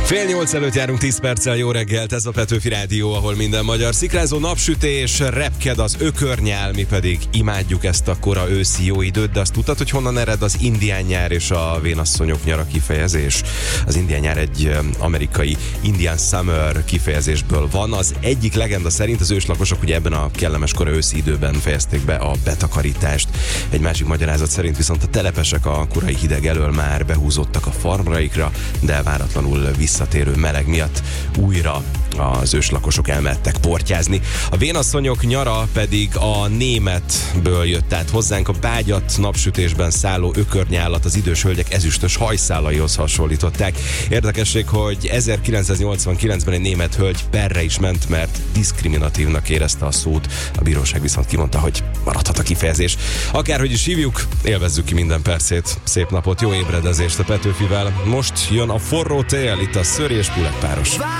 7:30 előtt járunk 10 perccel, jó reggelt, ez a Petőfi Rádió, ahol minden magyar. Szikrázó napsütés, repked az ökörnyál, mi pedig imádjuk ezt a kora őszi jó időt, de azt tudtad, hogy honnan ered az indián nyár és a vénasszonyok nyara kifejezés? Az indián nyár egy amerikai Indian Summer kifejezésből van. Az egyik legenda szerint az őslakosok ugye ebben a kellemes kora őszi időben fejezték be a betakarítást. Egy másik magyarázat szerint viszont a telepesek a korai hideg elől már behúzódtak a farmraikra, de váratlanul visszatérő meleg miatt újra az őslakosok elmehettek portyázni. A vénasszonyok nyara pedig a németből jött át hozzánk. A bágyat napsütésben szálló ökörnyálat az idős hölgyek ezüstös hajszálaihoz hasonlították. Érdekesség, hogy 1989-ben egy német hölgy perre is ment, mert diszkriminatívnak érezte a szót. A bíróság viszont kimondta, hogy maradhat a kifejezés. Akárhogy is hívjuk, élvezzük ki minden percét. Szép napot, jó ébredezést a Petőfivel. Most jön a forró tél, itt a Szöri és Pulek páros.